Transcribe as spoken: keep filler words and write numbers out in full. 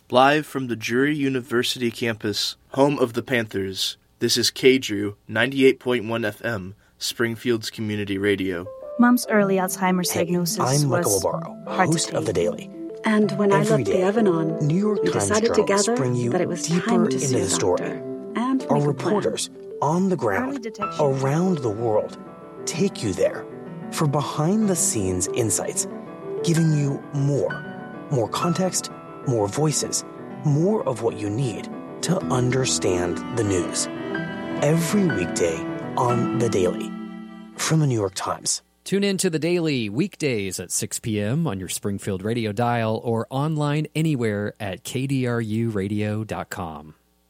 Live from the Drury University campus, home of the Panthers, this is K D R U ninety-eight point one F M, Springfield's community radio. Mom's early Alzheimer's Hey, diagnosis I'm Michael was Lobaro, hard to host take. of The Daily. And when I Every left day, the oven on, New York we Times decided journalists together bring you that it was deeper time to into see the a story. doctor and Our make a reporters on the ground, Early detection. around the world, take you there for behind-the-scenes insights, giving you more, more context, more voices, more of what you need to understand the news. Every weekday on The Daily from the New York Times. Tune in to The Daily weekdays at six p.m. on your Springfield radio dial or online anywhere at k d r u radio dot com.